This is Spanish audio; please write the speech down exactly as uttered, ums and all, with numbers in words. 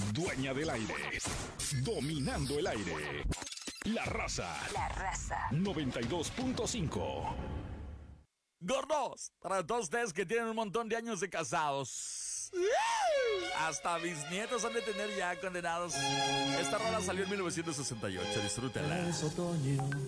Dueña del aire. Dominando el aire. La Raza. La Raza. noventa y dos punto cinco. Gordos, para todos ustedes que tienen un montón de años de casados. Hasta mis nietos han de tener ya condenados. Esta rola salió en mil novecientos sesenta y ocho, disfrútenla. Es otoño